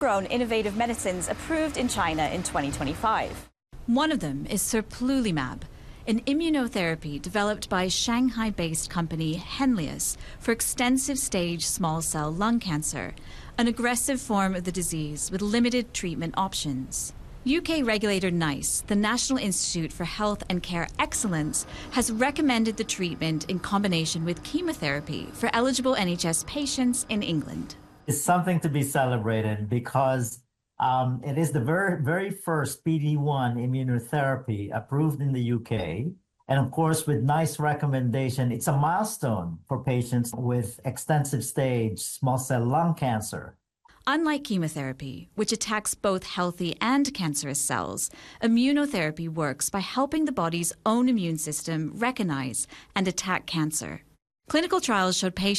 Grown innovative medicines approved in China in 2025. One of them is serplulimab, an immunotherapy developed by Shanghai-based company Henlius for extensive-stage small cell lung cancer, an aggressive form of the disease with limited treatment options. UK regulator NICE, the National Institute for Health and Care Excellence, has recommended the treatment in combination with chemotherapy for eligible NHS patients in England. It's something to be celebrated because it is the very first PD-1 immunotherapy approved in the UK. And of course, with NICE recommendation, it's a milestone for patients with extensive stage small cell lung cancer. Unlike chemotherapy, which attacks both healthy and cancerous cells, immunotherapy works by helping the body's own immune system recognize and attack cancer. Clinical trials showed patients